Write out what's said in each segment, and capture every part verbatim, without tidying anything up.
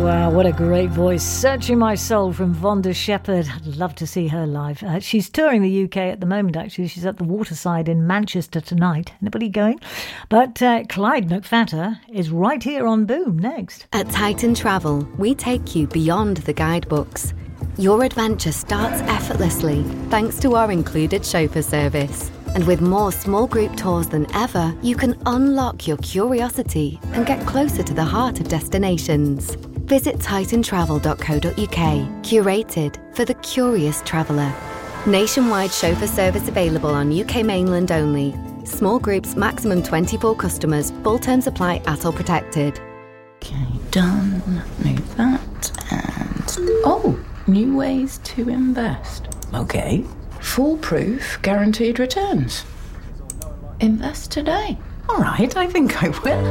Wow, what a great voice. Searching My Soul from Vonda Shepherd. I'd love to see her live. Uh, she's touring the U K at the moment, actually. She's at the Waterside in Manchester tonight. Anybody going? But uh, Clyde McFatter is right here on Boom next. At Titan Travel, we take you beyond the guidebooks. Your adventure starts effortlessly thanks to our included chauffeur service. And with more small group tours than ever, you can unlock your curiosity and get closer to the heart of destinations. Visit titan travel dot co dot uk, curated for the curious traveller. Nationwide chauffeur service available on U K mainland only. Small groups, maximum twenty-four customers. Full terms apply at or protected. Okay, done. Move that and... Oh, new ways to invest. Okay. Foolproof guaranteed returns. Invest today. All right, I think I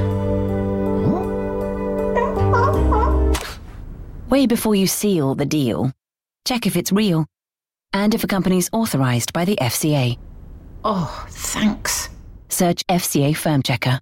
will. Way before you seal the deal, check if it's real and if a company's authorized by the F C A. Oh, thanks. Search F C A Firm Checker.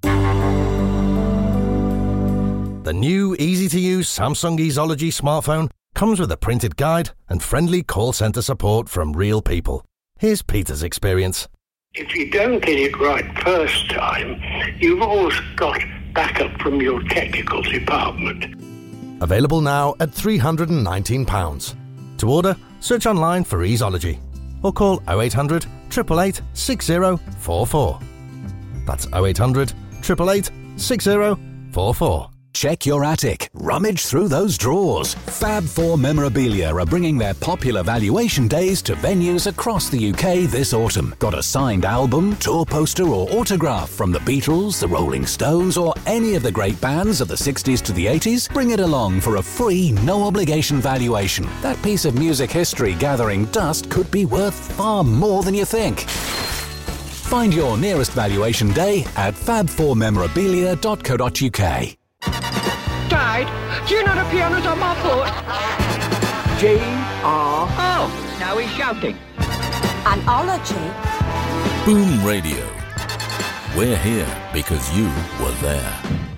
The new easy-to-use Samsung Easology smartphone comes with a printed guide and friendly call centre support from real people. Here's Peter's experience. If you don't get it right first time, you've always got backup from your technical department. Available now at three hundred and nineteen pounds. To order, search online for Easology or call oh eight hundred, eight eight eight, six oh four four. That's oh eight hundred, eight eight eight, six oh four four. Check your attic. Rummage through those drawers. Fab Four Memorabilia are bringing their popular valuation days to venues across the U K this autumn. Got a signed album, tour poster or autograph from the Beatles, the Rolling Stones or any of the great bands of the sixties to the eighties? Bring it along for a free, no-obligation valuation. That piece of music history gathering dust could be worth far more than you think. Find your nearest valuation day at fab four memorabilia dot co dot uk. Dad, do you know the piano's on my foot? G R Oh, now he's shouting. An ology. Boom Radio. We're here because you were there.